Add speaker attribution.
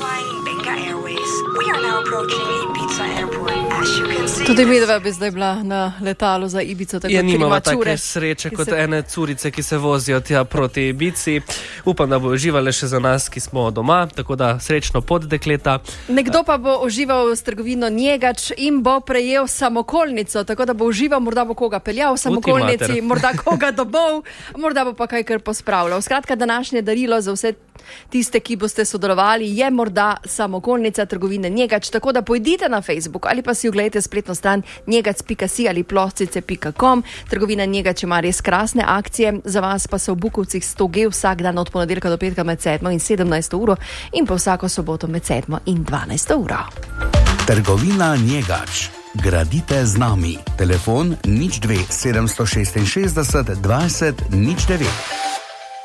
Speaker 1: flying Benga Airways. We are now approaching Ibiza Airport. As you can see...
Speaker 2: Tudi midva bi zdaj bila na letalu za Ibico, tako da
Speaker 3: nimava take sreče kot ene curice, ki se vozijo tja proti Ibici. Upam, da bo uživale še za nas, ki smo doma, tako da srečno pot, dekleta.
Speaker 2: Nekdo pa bo užival s trgovino Njegač in bo prejel samokolnico, tako da bo užival, morda bo koga peljal v samokolnici, morda koga domov, morda bo pa kaj kar pospravljal. Skratka, današnje darilo za vse tiste, ki boste sodelovali, je morda samokolnica trgovine Njegač, tako da pojdite na Facebook ali pa si oglejte spletno stran njegac.si ali ploščice.com. Trgovina Njegač ima res krasne akcije, za vas pa so v Bukovcih 100G vsak dan od ponedeljka do petka med 7 in 17 uro in pa vsako soboto med 7 in 12 uro.
Speaker 4: Trgovina Njegač. Gradite z nami. Telefon 02 766 20 09.